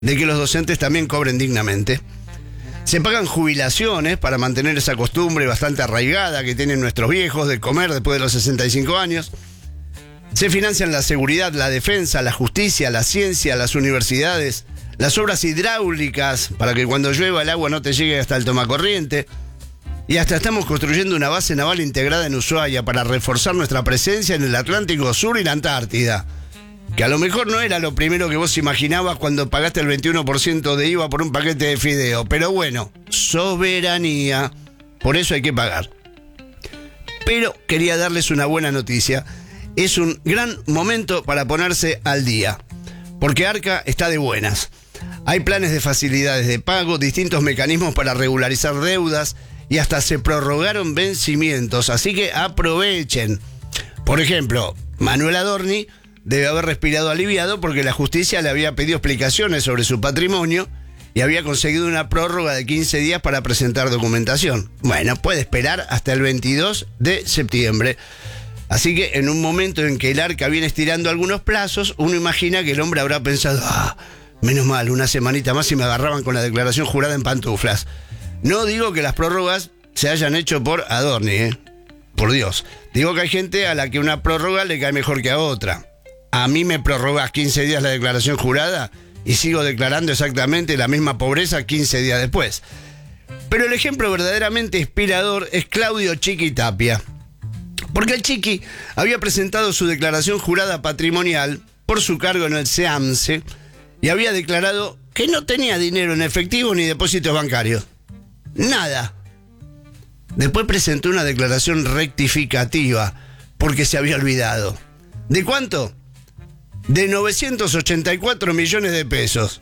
de que los docentes también cobren dignamente. Se pagan jubilaciones para mantener esa costumbre bastante arraigada que tienen nuestros viejos de comer después de los 65 años. Se financian la seguridad, la defensa, la justicia, la ciencia, las universidades, las obras hidráulicas para que cuando llueva el agua no te llegue hasta el tomacorriente. Y hasta estamos construyendo una base naval integrada en Ushuaia para reforzar nuestra presencia en el Atlántico Sur y la Antártida. Que a lo mejor no era lo primero que vos imaginabas cuando pagaste el 21% de IVA por un paquete de fideo. Pero bueno, soberanía. Por eso hay que pagar. Pero quería darles una buena noticia. Es un gran momento para ponerse al día. Porque Arca está de buenas. Hay planes de facilidades de pago, distintos mecanismos para regularizar deudas y hasta se prorrogaron vencimientos. Así que aprovechen. Por ejemplo, Manuel Adorni debe haber respirado aliviado porque la justicia le había pedido explicaciones sobre su patrimonio y había conseguido una prórroga de 15 días para presentar documentación. Bueno, puede esperar hasta el 22 de septiembre. Así que en un momento en que el Arca viene estirando algunos plazos, uno imagina que el hombre habrá pensado, menos mal, una semanita más y me agarraban con la declaración jurada en pantuflas. No digo que las prórrogas se hayan hecho por Adorni, por Dios. Digo que hay gente a la que una prórroga le cae mejor que a otra. A mí me prorrogas 15 días la declaración jurada y sigo declarando exactamente la misma pobreza 15 días después. Pero el ejemplo verdaderamente inspirador es Claudio Chiqui Tapia. Porque el Chiqui había presentado su declaración jurada patrimonial por su cargo en el SEAMSE y había declarado que no tenía dinero en efectivo ni depósitos bancarios. Nada. Después presentó una declaración rectificativa porque se había olvidado. ¿De cuánto? De 984 millones de pesos.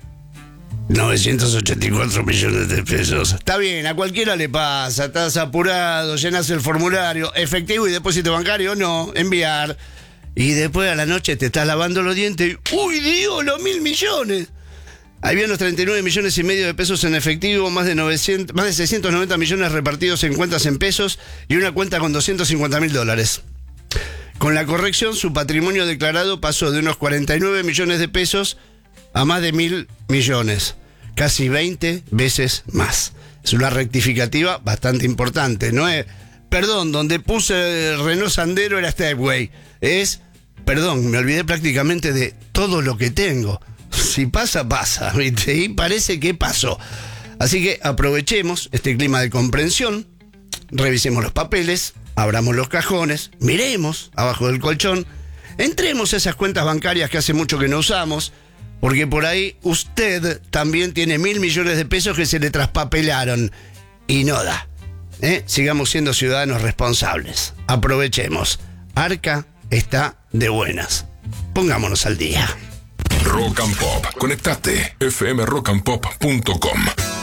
984 millones de pesos. Está bien, a cualquiera le pasa. Estás apurado, llenas el formulario. Efectivo y depósito bancario, no. Enviar. Y después a la noche te estás lavando los dientes y ¡uy, Dios, los 1.000 millones! Había unos 39 millones y medio de pesos en efectivo, más de 690 millones repartidos en cuentas en pesos y una cuenta con $250.000. Con la corrección, su patrimonio declarado pasó de unos 49 millones de pesos a más de 1.000 millones, casi 20 veces más. Es una rectificativa bastante importante. No es, perdón, donde puse el Renault Sandero era Stepway. Es, perdón, me olvidé prácticamente de todo lo que tengo. Si pasa, pasa, ¿viste? Y parece que pasó. Así que aprovechemos este clima de comprensión, revisemos los papeles, abramos los cajones, miremos abajo del colchón, entremos a esas cuentas bancarias que hace mucho que no usamos, porque por ahí usted también tiene 1.000 millones de pesos que se le traspapelaron y no da. Sigamos siendo ciudadanos responsables. Aprovechemos. Arca está de buenas. Pongámonos al día. Rock and Pop. Conectate. fmrockandpop.com